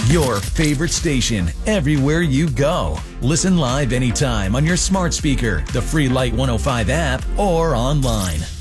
Your favorite station everywhere you go. Listen live anytime on your smart speaker, the free Light 105 app, or online.